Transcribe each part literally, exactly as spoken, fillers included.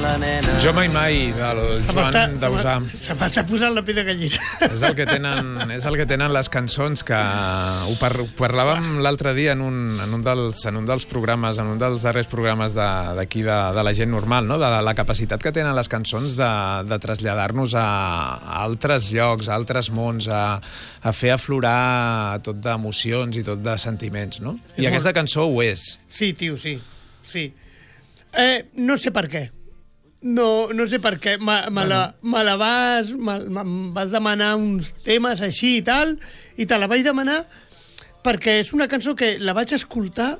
la nena. Jo mai mai, del Joan Dausà. Se m'està posant la pell de gallina. És el que tenen, és el que tenen les cançons, que ho, par ho parlàvem l'altre dia en un, en, un dels, en un dels programes, en un dels darrers programes d'aquí de, de, de la gent normal, no? De la, la capacitat que tenen les cançons de, de traslladar-nos a, a altres llocs, a altres mons, a, a fer aflorar tot d'emocions i tot de sentiments, no? I És aquesta molt... cançó ho és. Sí, tio, sí. sí. Eh, no sé per què. No, no sé per què. Me, me, bueno. la, me la vas... Me, me vas demanar uns temes així i tal, i te la vaig demanar perquè és una cançó que la vaig escoltar.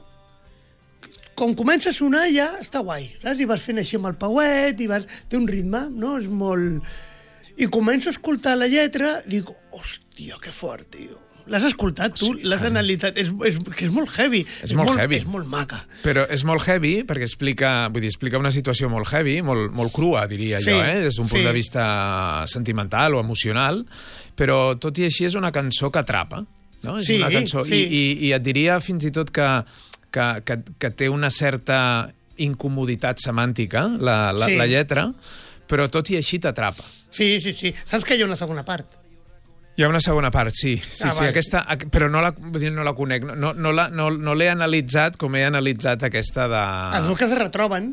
Com comença a sonar ja està guai. Saps? I vas fent així amb el pauet, i vas... té un ritme, no? És molt... I començo a escoltar la lletra, i dic, hòstia, que fort, tio. L'has escoltat, tu? Sí, l'has analitzat? És, és, que és molt heavy. És, és molt, molt heavy. És molt maca. Però és molt heavy perquè explica, vull dir, explica una situació molt heavy, molt, molt crua, diria sí, jo, eh? Des d'un sí. punt de vista sentimental o emocional, però tot i així és una cançó que atrapa, no? És sí, una cançó... Sí. I, i, I et diria fins i tot que, que, que, que té una certa incomoditat semàntica, la, la, sí. la lletra, però tot i així t'atrapa. Sí, sí, sí. Saps que hi ha una segona part? Hi ha una segona part, sí. sí, ah, sí aquesta, però no la, no la conec. No, no, la, no, no l'he analitzat com he analitzat aquesta de... Es veu que es retroben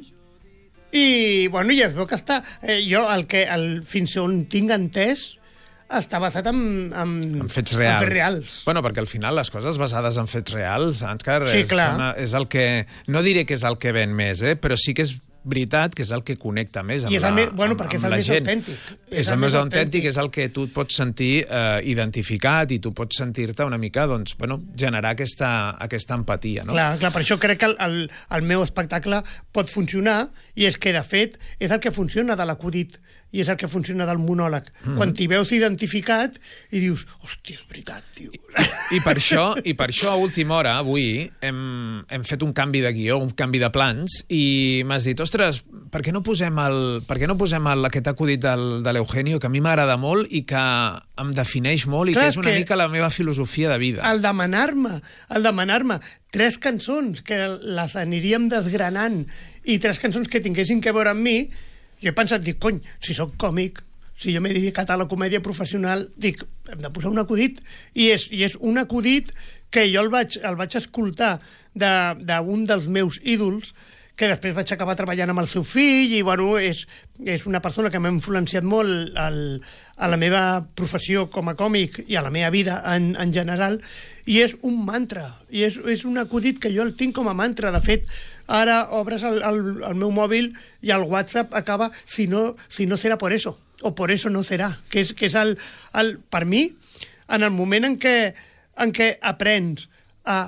i, bueno, i es veu que està... Eh, jo, el que, el, fins on tinc entès, està basat en... En, en fets reals. En fets reals. Bueno, perquè al final les coses basades en fets reals, Ansgar, sí, és, una, és el que... No diré que és el que ven més, eh? Però sí que és veritat que és el que connecta més amb, I és el la, més, bueno, amb, perquè amb és el la més gent. Autèntic. És, és el, el més autèntic, autèntic, és el que tu et pots sentir eh, identificat i tu pots sentir-te una mica, doncs, bueno, generar aquesta, aquesta empatia, no? Clar, clar, per això crec que el, el, el meu espectacle pot funcionar, i és que, de fet, és el que funciona de l'acudit, i és el que funciona del monòleg. Mm-hmm. Quan t'hi veus identificat i dius, hòstia, és veritat, tio. I, i, per això, I per això, a última hora, avui, hem, hem fet un canvi de guió, un canvi de plans, i m'has dit, ostres, per què no posem, el, per què no posem el, aquest acudit del, de l'Eugenio, que a mi m'agrada molt i que em defineix molt i Clar, que és una que mica la meva filosofia de vida? Al demanar-me, al demanar-me tres cançons que les aniríem desgranant i tres cançons que tinguessin que veure amb mi, jo he pensat, dic, cony, si sóc còmic, si jo m'he dedicat a la comèdia professional, dic, hem de posar un acudit. I és, i és un acudit que jo el vaig, el vaig escoltar d'un de, de dels meus ídols, que després vaig acabar treballant amb el seu fill, i bueno, és, és una persona que m'ha influenciat molt al, a la meva professió com a còmic i a la meva vida en, en general, i és un mantra, i és, és un acudit que jo el tinc com a mantra. De fet, ara obres el, el, el meu mòbil i el WhatsApp acaba si no, si no serà por eso, o por eso no serà, que és, que és el, el, per mi, en el moment en què, en què aprens a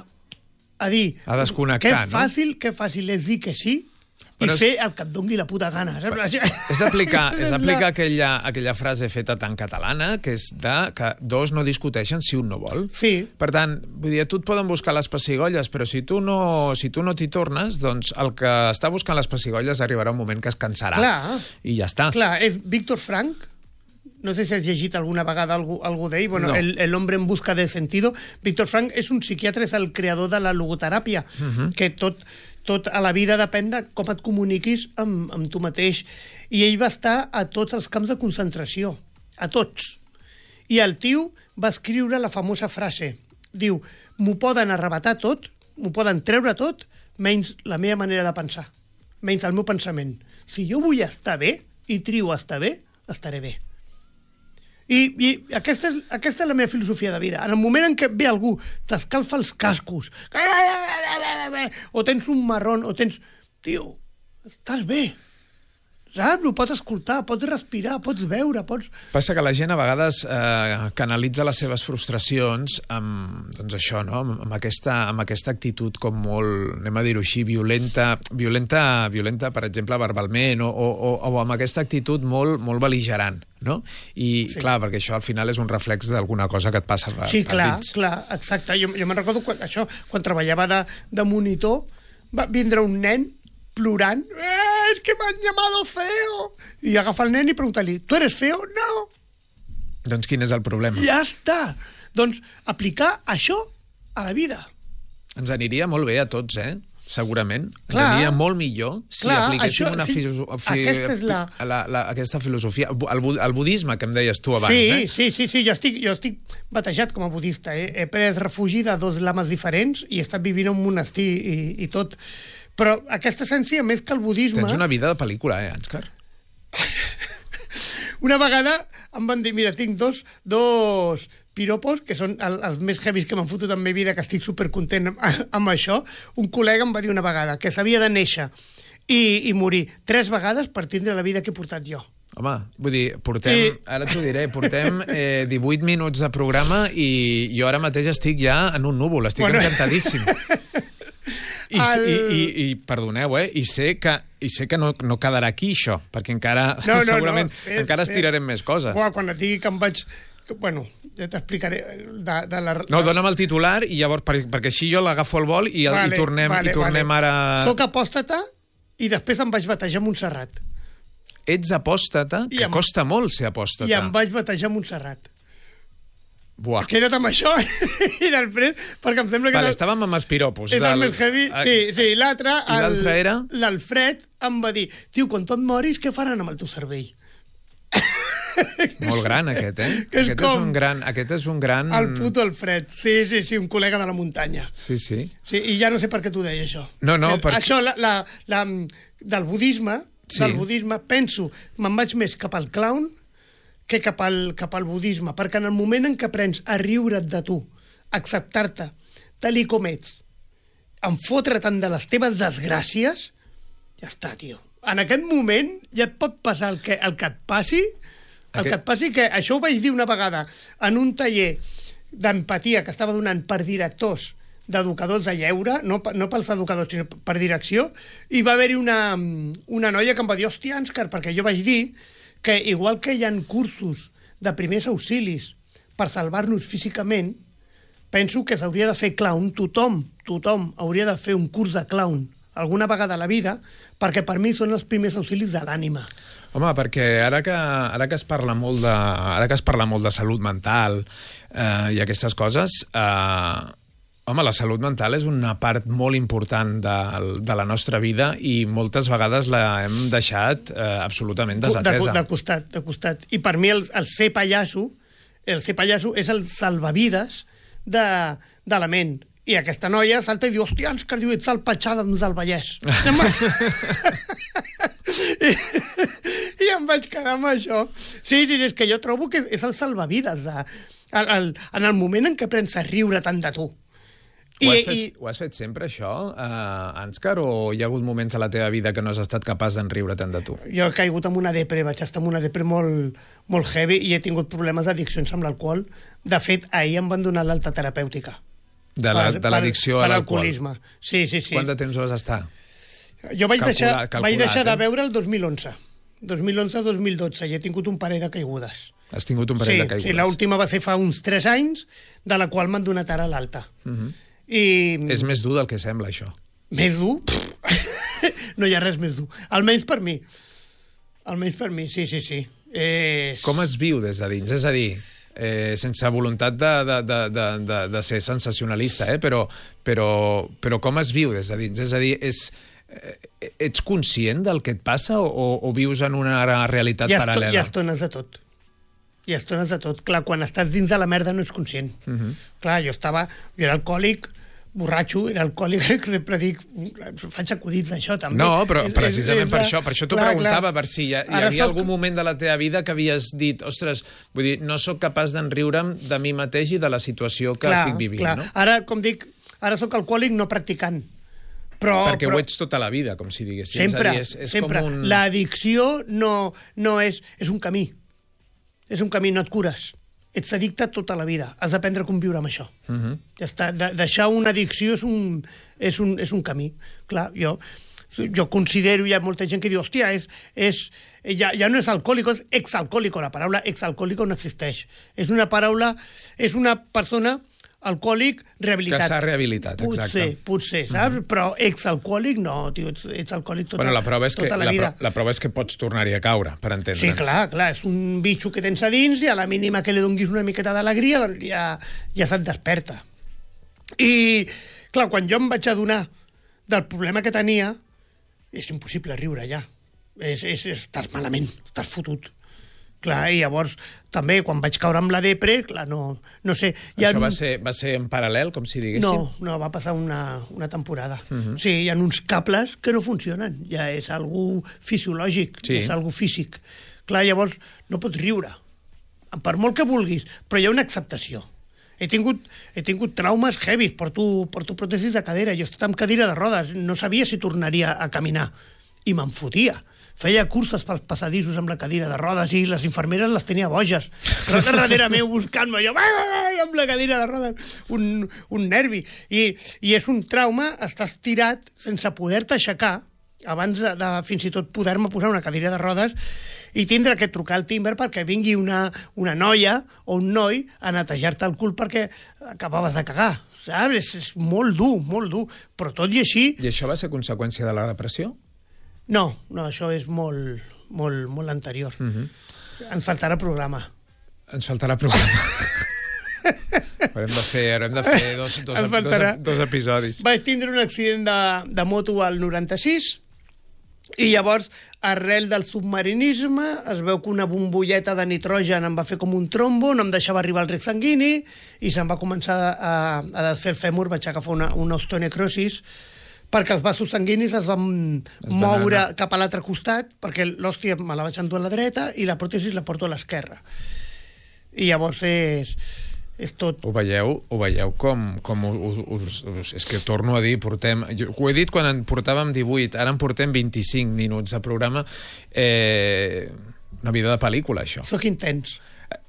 a dir, a desconnectar, que fàcil, no? Que fàcil és dir que sí i Però fer és... el que et doni la puta gana. És aplicar, és aplicar aquella, aquella frase feta tan catalana, que és de que dos no discuteixen si un no vol. Sí. Per tant, vull dir, tu et poden buscar les pessigolles, però si tu no si tu no t'hi tornes, doncs el que està buscant les pessigolles arribarà un moment que es cansarà. Clar. I ja està. Clar, és Víctor Frank. No sé si has llegit alguna vegada algú, algú d'ell. Bueno, no. el, el hombre en busca de sentido. Víctor Frank és un psiquiatre, és el creador de la logoteràpia, uh-huh. que tot, tot a la vida depèn de com et comuniquis amb, amb tu mateix. I ell va estar a tots els camps de concentració. A tots. I el tio va escriure la famosa frase. Diu, m'ho poden arrebatar tot, m'ho poden treure tot, menys la meva manera de pensar. Menys el meu pensament. Si jo vull estar bé, i trio estar bé, estaré bé. I, i aquesta, és, aquesta és la meva filosofia de vida. En el moment en què ve algú, t'escalfa els cascos, o tens un marrón, o tens... Tio, estàs bé. Saps? Ho pots escoltar, pots respirar, pots veure, pots... Passa que la gent a vegades eh, canalitza les seves frustracions amb, doncs això, no? amb, amb, aquesta, amb aquesta actitud com molt, anem a dir-ho així, violenta, violenta, violenta, per exemple, verbalment, o, o, o amb aquesta actitud molt, molt bel·ligerant, no? I, sí. clar, perquè això al final és un reflex d'alguna cosa que et passa per, sí, per clar, dins. Sí, clar, exacte. Jo, jo me'n recordo quan, això, quan treballava de, de monitor, va vindre un nen plorant, eh, és que m'han llamado feo. I agafa el nen i pregunta-li, ¿tu eres feo? No. Doncs quin és el problema? Ja està. Doncs aplicar això a la vida. Ens aniria molt bé a tots, eh? segurament. Ens Clar. aniria molt millor si Clar, apliquéssim això- una sí, filosofia... aquesta és la- la, la, aquesta filosofia. El, bu- el budisme, que em deies tu abans, sí, eh? sí, sí, sí, jo estic, jo estic batejat com a budista. Eh? He pres refugi de dos lames diferents i he estat vivint en un monestir i, i tot. Però aquesta essència, més que el budisme... Tens una vida de pel·lícula, eh, Ànscar? Una vegada em van dir, mira, tinc dos, dos piropos, que són el, els més heavies que m'han fotut en la meva vida, que estic supercontent amb, amb això. Un col·lega em va dir una vegada que s'havia de néixer i, i morir tres vegades per tindre la vida que he portat jo. Home, vull dir, portem, I- ara t'ho diré, portem eh, divuit minuts de programa i jo ara mateix estic ja en un núvol, estic Bueno. bueno. encantadíssim. I, El- i, i, i perdoneu, eh? I sé que, i sé que no, no quedarà aquí, això, perquè encara, No, no, segurament, no, eh, encara eh. estirarem més coses. Buah, quan et digui que em vaig... que, bueno, ja t'explicaré de, de la... No, dona'm el titular i llavors, per, perquè així jo l'agafo al vol i, el, Vale, i tornem, vale, i tornem vale. ara... Soc apòstata i després em vaig batejar a Montserrat. Ets apòstata, I que em- costa molt ser apòstata. I em vaig batejar a Montserrat. Buah. Queda't amb això i després, perquè em sembla que... Vale, és el- estàvem amb els piropos. és el més heavy. Sí, sí, l'altre... I el- l'altre era? L'Alfred em va dir, tio, quan tu et moris, què faran amb el teu cervell? Molt gran, aquest, eh? Que és aquest, com- és un gran, aquest és un gran... El puto Alfred. Sí, sí, sí, un col·lega de la muntanya. Sí, sí. Sí, i ja no sé per què t'ho deia, això. No, no, Que, perquè- Això, la, la, la, del budisme, Sí. del budisme, penso, me'n vaig més cap al clown que cap al, cap al budisme, perquè en el moment en què aprens a riure't de tu, acceptar-te, tal i com ets, en fotre tant de les teves desgràcies, ja està, tio. En aquest moment ja et pot passar el que, el que et passi, el Aquest- que et passi, que això ho vaig dir una vegada en un taller d'empatia que estava donant per directors d'educadors de lleure, no, pe- no pels educadors, sinó per direcció, i va haver-hi una, una noia que em va dir, hòstia, Ànscar, perquè jo vaig dir que igual que hi ha cursos de primers auxilis per salvar-nos físicament, penso que s'hauria de fer clown, tothom, tothom hauria de fer un curs de clown alguna vegada a la vida, perquè per mi són els primers auxilis de l'ànima. Home, perquè ara que, ara que es parla molt de, ara que es parla molt de salut mental eh, i aquestes coses, eh, home, la salut mental és una part molt important de, de la nostra vida i moltes vegades la hem deixat eh, absolutament De, desatesa. de costat, de costat. I per mi el, el ser pallasso, el ser pallasso és el salvavides de, de la ment. I aquesta noia salta i diu, hòstia, Ànscar, diu, ets el Patxàdams del Vallès. I, em va... I, I em vaig quedar amb això. Sí, sí, és que jo trobo que és el salvavides. De, el, el, en el moment en què prens a riure tant de tu. Ho has, I, fet, i, ho has fet sempre, això, eh, Ànscar, o hi ha hagut moments a la teva vida que no has estat capaç d'enriure tant de tu? jo he caigut en una depre, vaig estar en una depre molt, molt heavy i he tingut problemes d'addiccions amb l'alcohol. De fet, ahir em van donar l'alta terapèutica. De la- Per- de l'addicció per- a per l'alcohol. l'alcoholisme. Sí, sí, sí. Quant de temps vas estar? Jo vaig, Calculat- deixar, calculat, vaig deixar de eh? beure el dos mil onze. dos mil onze dos mil dotze i he tingut un parell de caigudes. Has tingut un parell Sí, de caigudes. sí, l'última va ser fa uns tres anys, de la qual m'han donat ara l'alta. Uh -huh. I... És més dur del que sembla, això. Més dur? Pff, no hi ha res més dur. Almenys per mi. Almenys per mi, sí, sí, sí. És... Com es viu des de dins? És a dir, eh, sense voluntat de, de, de, de, de, de ser sensacionalista, eh? però, però, però com es viu des de dins? És a dir, és, eh, ets conscient del que et passa o, o vius en una realitat hi ha, esto, paral·lela? hi ha estones de tot. Hi ha estones de tot. Clar, quan estàs dins de la merda no ets conscient. Uh -huh. Clar, jo estava... Jo era alcohòlic, borratxo, era alcohòlic, que sempre dic... Faig acudits d'això, també. No, però És- precisament és- per és això, per això t'ho clar, preguntava, clar. per si hi, ha, hi Ara havia soc- algun moment de la teva vida que havies dit, ostres, vull dir, no sóc capaç d'enriure'm de mi mateix i de la situació que clar, estic vivint, clar. no? Ara, com dic, ara sóc alcohòlic no practicant. Però, Perquè però... ho ets tota la vida, com si diguéssim. Sempre, és a dir, és, és sempre. Com un... L'addicció no, no és... És un camí. És un camí, no et cures. Ets addicte tota la vida. Has d'aprendre a conviure amb això. Uh -huh. Ja està. De, deixar una addicció és un, és un, és un camí. Clar, jo, jo considero, hi ha molta gent que diu, hòstia, és, és, ja, ja no és alcohòlico, és exalcohòlico. La paraula exalcohòlico no existeix. És una paraula... És una persona alcohòlic rehabilitat. Que s'ha rehabilitat, potser, exacte. Potser, saps? Mm -hmm. Però exalcohòlic no, tio, ets, ets alcohòlic tota, Bueno, la prova és que, tota la la, vida. pro, la prova és que pots tornar-hi a caure, per entendre'ns. Sí, clar, clar, és un bitxo que tens a dins i a la mínima que li donguis una miqueta d'alegria doncs ja, ja se't desperta. I, clar, quan jo em vaig adonar del problema que tenia, és impossible riure ja. És, és, estàs malament, estàs fotut. Clar, i llavors, també, quan vaig caure amb la depre, clar, no, no sé... Això ha... va, ser, va ser en paral·lel, com si diguéssim? No, no, va passar una, una temporada. Uh Mhm. -huh. Sí, hi ha uns cables que no funcionen. Ja és algú fisiològic, Sí. és algú físic. Clar, llavors, no pots riure. Per molt que vulguis, però hi ha una acceptació. He tingut, he tingut traumes heavies, porto, porto pròtesis de cadera, jo he estat amb cadira de rodes, no sabia si tornaria a caminar, i me'n fotia. Feia curses pels passadissos amb la cadira de rodes i les infermeres les tenia boges. Però darrere meu buscant-me, jo amb la cadira de rodes, un, un nervi. I, I és un trauma, estàs tirat sense poder-te aixecar, abans de, de fins i tot poder-me posar una cadira de rodes i tindre que trucar al timbre perquè vingui una, una noia o un noi a netejar-te el cul perquè acabaves de cagar. Saps? És, és molt dur, molt dur. Però tot i així... I això va ser conseqüència de la depressió? No, no, això és molt, molt, molt anterior. Uh -huh. Ens faltarà programa. Ens faltarà programa. haurem de fer, haurem de fer dos, dos, Ens dos, faltarà. dos episodis. Vaig tindre un accident de, de moto al noranta-sis i llavors, arrel del submarinisme, es veu que una bombolleta de nitrogen em va fer com un trombo, no em deixava arribar al rec sanguini i se'm va començar a, a desfer el fèmur, vaig agafar una, una osteonecrosis perquè els vasos sanguinis es van Es van moure anar. cap a l'altre costat, perquè l'hòstia me la vaig endur a la dreta i la pròtesi la porto a l'esquerra. I llavors és, és tot... Ho veieu, ho veieu com, com us, us, us... És que torno a dir, portem... Jo, ho he dit quan en portàvem divuit, ara en portem vint-i-cinc minuts de programa. Eh, una vida de pel·lícula, això. Soc intens.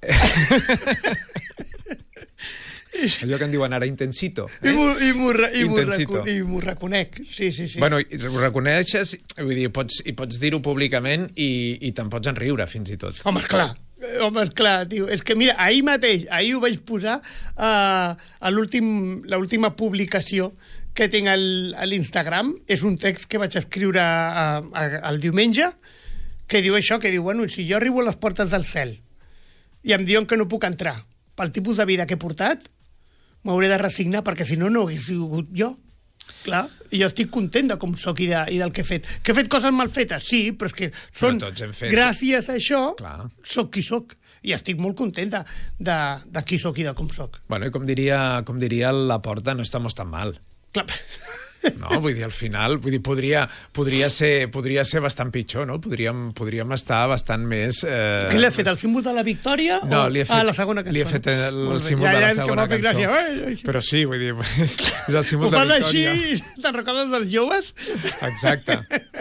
Allò que en diuen ara intensito. I m'ho i m'ho re- i m'ho Intensito. reco- i m'ho reconec. Sí, sí, sí. Bueno, i ho reconeixes, vull dir, pots, i pots dir-ho públicament i, i te'n pots enriure, fins i tot. Home, esclar. Eh, Home, esclar, tio. És que, mira, ahir mateix, ahir ho vaig posar uh, a l'últim l'última publicació que tinc al, a l'Instagram. És un text que vaig escriure uh, uh, el diumenge que diu això, que diu, bueno, si jo arribo a les portes del cel i em diuen que no puc entrar pel tipus de vida que he portat, m'hauré de resignar perquè si no, no hagués sigut jo. Clar, i jo estic content de com sóc i, de, i del que he fet. Que he fet coses mal fetes, sí, però és que són, Però tots hem fet. gràcies a això, Clar. sóc qui sóc. I estic molt contenta de, de qui sóc i de com sóc. Bueno, i com diria, com diria la Porta, no estamos tan mal. Clar. No, vull dir, al final, vull dir, podria, podria, ser, podria ser bastant pitjor, no? Podríem, podríem estar bastant més... Eh... Què li ha fet, el símbol de la victòria? No, o... li he fet, ah, la segona cançó. li he fet el, Molt el bé. símbol ja, de la ja, que segona m'ha fet cançó. gràcia. Ai, ai. Però sí, vull dir, és, és el símbol Ho de fan victòria. així? Te'n recordes dels joves? Exacte.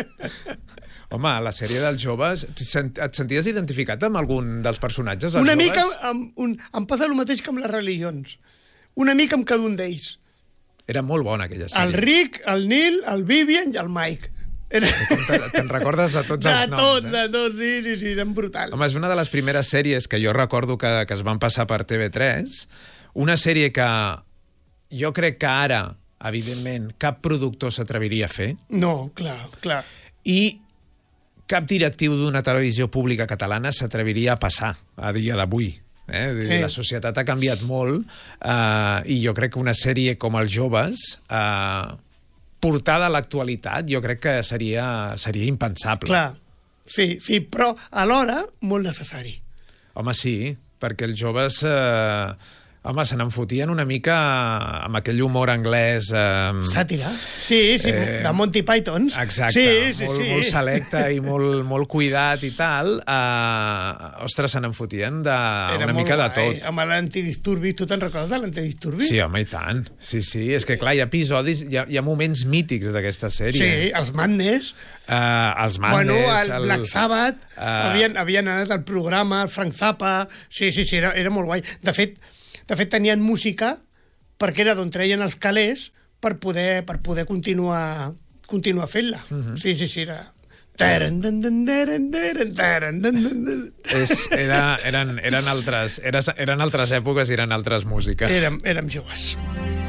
Home, a la sèrie dels joves, et senties identificat amb algun dels personatges? Els Una joves? mica, amb un, em passa el mateix que amb les religions. Una mica amb cada un d'ells. Era molt bona aquella sèrie. El Rick, el Neil, el Vivian i el Mike. Era... Te- Te'n recordes de tots De els noms, tot, eh? de tot, sí, sí, sí, eren brutals. Home, és una de les primeres sèries que jo recordo que, que es van passar per T V tres. Una sèrie que jo crec que ara, evidentment, cap productor s'atreviria a fer. No, clar, clar. I cap directiu d'una televisió pública catalana s'atreviria a passar a dia d'avui. Eh? Sí. La societat ha canviat molt eh, i jo crec que una sèrie com Els joves, eh, portada a l'actualitat, jo crec que seria, seria impensable. Clar, sí, sí, però alhora molt necessari. Home, sí, perquè els joves... Eh, home, se n'en fotien una mica amb aquell humor anglès... Eh, Sàtira? Sí, sí, Eh, de Monty Python. Exacte, sí, sí, molt, sí. molt selecte i molt, molt cuidat i tal. Uh, ostres, se n'en fotien de, Era una molt mica de guai. tot. Amb l'antidisturbi, tu te'n recordes de l'antidisturbi? Sí, home, i tant. Sí, sí, és que clar, hi ha episodis, hi ha, hi ha moments mítics d'aquesta sèrie. Sí, els Madness. Uh, els Mandes... Bueno, el Black Sabbath, eh, havien, havien anat al programa, el Frank Zappa... Sí, sí, sí, era, era molt guai. De fet, de fet, tenien música perquè era d'on treien els calés per poder, per poder continuar, continuar fent-la. Uh-huh. Sí, sí, sí, era... És, era, eren, eren, altres, eren altres èpoques i eren altres músiques. Érem, érem joves.